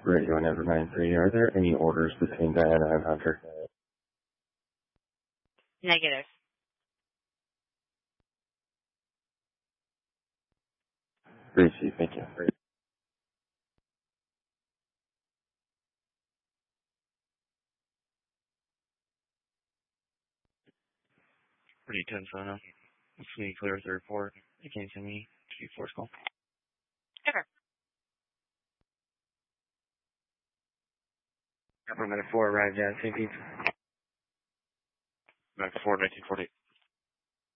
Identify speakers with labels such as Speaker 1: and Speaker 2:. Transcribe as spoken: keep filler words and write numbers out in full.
Speaker 1: Radio Never nine three, are there any orders between Diana and Hunter?
Speaker 2: Negative.
Speaker 1: Gracie, thank you.
Speaker 3: Pretty tense, Zona. It's me, clear the report. It came to me. Two force call.
Speaker 2: Ever.
Speaker 3: Government four arrived at Saint Pete. Mac four, nineteen forty.